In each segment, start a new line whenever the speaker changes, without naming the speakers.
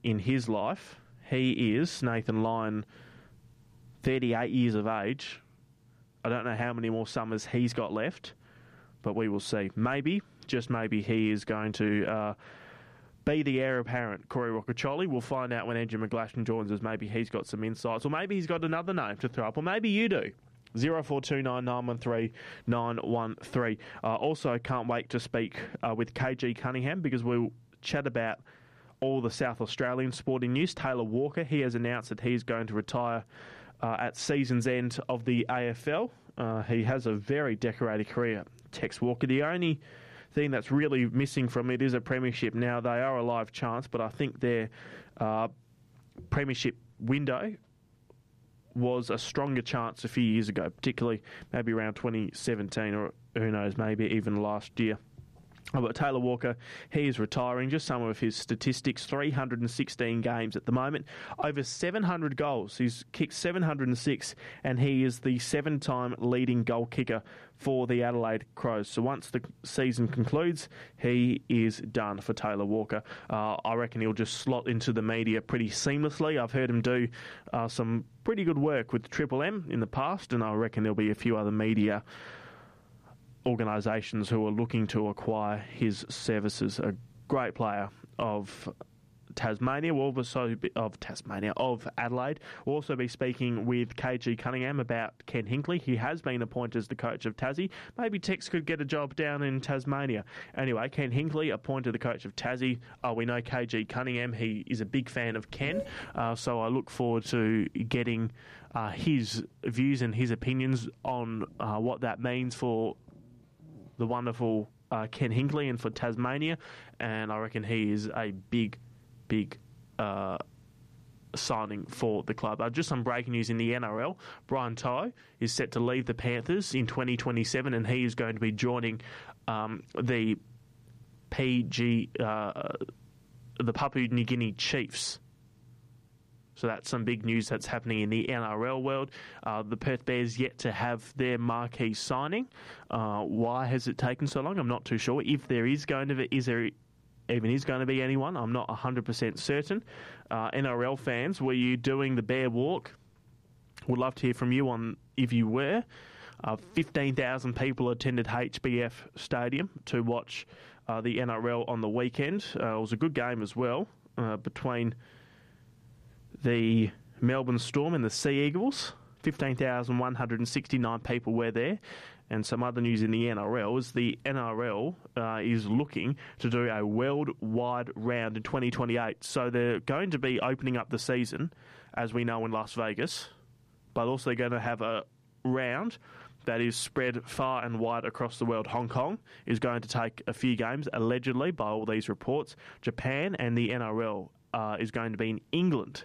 in his life. He is, Nathan Lyon, 38 years of age. I don't know how many more summers he's got left, but we will see. Maybe, just maybe, he is going to be the heir apparent, Corey Rocchiccioli. We'll find out when Andrew McGlashan joins us. Maybe he's got some insights, or maybe he's got another name to throw up, or maybe you do. 0429 913 913. Also, can't wait to speak with KG Cunningham, because we'll chat about all the South Australian sporting news. Taylor Walker, he has announced that he's going to retire at season's end of the AFL. He has a very decorated career, Tex Walker. The only thing that's really missing from it is a premiership. Now, they are a live chance, but I think their premiership window was a stronger chance a few years ago, particularly maybe around 2017, or who knows, maybe even last year. But Taylor Walker, he is retiring. Just some of his statistics: 316 games at the moment, over 700 goals. He's kicked 706, and he is the 7-time leading goal kicker for the Adelaide Crows. So once the season concludes, he is done for Taylor Walker. I reckon he'll just slot into the media pretty seamlessly. I've heard him do some pretty good work with Triple M in the past, and I reckon there'll be a few other media organisations who are looking to acquire his services. A great player of Tasmania, of Adelaide. We'll also be speaking with KG Cunningham about Ken Hinkley. He has been appointed as the coach of Tassie. Maybe Tex could get a job down in Tasmania. Anyway, Ken Hinkley appointed the coach of Tassie. We know KG Cunningham, he is a big fan of Ken, so I look forward to getting his views and his opinions on what that means for the wonderful Ken Hinkley and for Tasmania, and I reckon he is a big signing for the club. Just some breaking news in the NRL. Brian To'o is set to leave the Panthers in 2027, and he is going to be joining the Papua New Guinea Chiefs. So that's some big news that's happening in the NRL world. The Perth Bears yet to have their marquee signing. Why has it taken so long? I'm not too sure. If there is going to be anyone, I'm not 100% certain. NRL fans, were you doing the Bear Walk? Would love to hear from you on if you were. 15,000 people attended HBF Stadium to watch the NRL on the weekend. It was a good game as well between the Melbourne Storm and the Sea Eagles. 15,169 people were there. And some other news in the NRL is the NRL is looking to do a worldwide round in 2028. So they're going to be opening up the season, as we know, in Las Vegas, but also going to have a round that is spread far and wide across the world. Hong Kong is going to take a few games, allegedly, by all these reports. Japan and the NRL is going to be in England.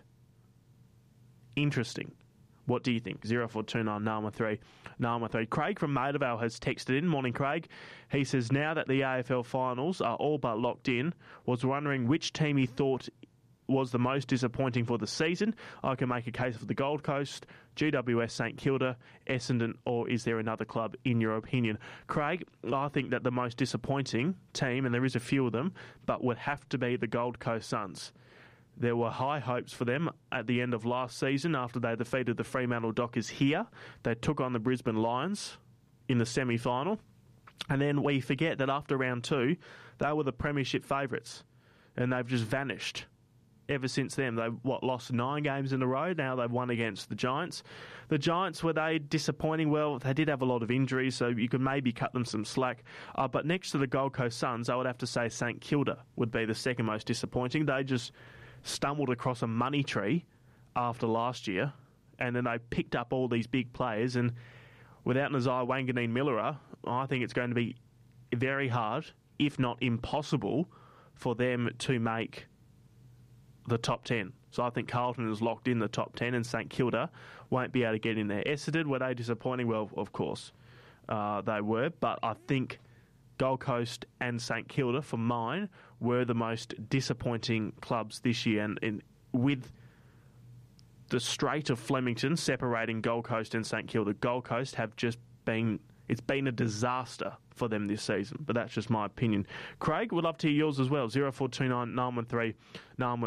Interesting. What do you think? 0429 913 913. Craig from Maida Vale has texted in. Morning, Craig. He says, now that the AFL finals are all but locked in, was wondering which team he thought was the most disappointing for the season. I can make a case for the Gold Coast, GWS, St Kilda, Essendon, or is there another club in your opinion? Craig, I think that the most disappointing team, and there is a few of them, but would have to be the Gold Coast Suns. There were high hopes for them at the end of last season after they defeated the Fremantle Dockers here. They took on the Brisbane Lions in the semi-final. And then we forget that after round 2, they were the premiership favourites. And they've just vanished ever since then. They lost 9 games in a row. Now they've won against the Giants. The Giants, were they disappointing? Well, they did have a lot of injuries, so you could maybe cut them some slack. But next to the Gold Coast Suns, I would have to say St Kilda would be the second most disappointing. They just stumbled across a money tree after last year, and then they picked up all these big players, and without Nazai Wanganeen-Milera, I think it's going to be very hard, if not impossible, for them to make the top 10. So I think Carlton is locked in the top 10, and St Kilda won't be able to get in there. Essendon, were they disappointing? Well, of course they were, but I think Gold Coast and St Kilda, for mine, were the most disappointing clubs this year. And with the Strait of Flemington separating Gold Coast and St Kilda, Gold Coast have just been... It's been a disaster for them this season, but that's just my opinion. Craig, would love to hear yours as well. 0429 913 913.